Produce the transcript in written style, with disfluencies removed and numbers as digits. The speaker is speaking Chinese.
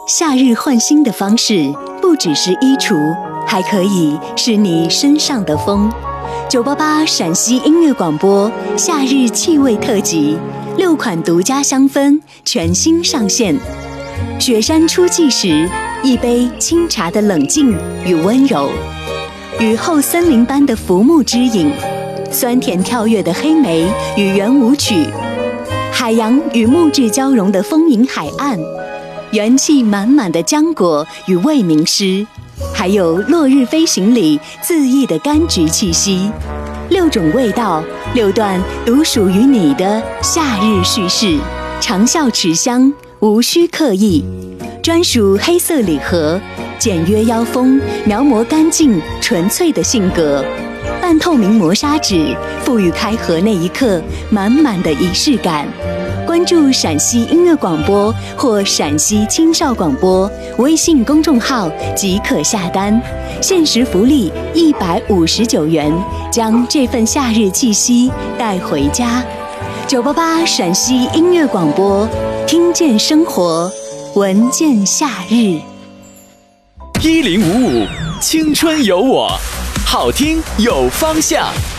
夏日换新的方式不只是衣橱，还可以是你身上的风。988陕西音乐广播夏日气味特辑，6款独家香氛全新上线。雪山初霁时，一杯清茶的冷静与温柔；雨后森林般的浮木之影，酸甜跳跃的黑莓与圆舞曲，海洋与木质交融的丰盈海岸，元气满满的浆果与未名诗，还有落日飞行里恣意的柑橘气息。6种味道，6段独属于你的夏日叙事，长效持香，无需刻意。专属黑色礼盒，简约腰封，描摹干净纯粹的性格。半透明磨砂纸，赋予开盒那一刻满满的仪式感。关注陕西音乐广播或陕西青少广播微信公众号即可下单，限时福利159元，将这份夏日气息带回家。988陕西音乐广播，听见生活，闻见夏日。 1055青春有我，好听有方向。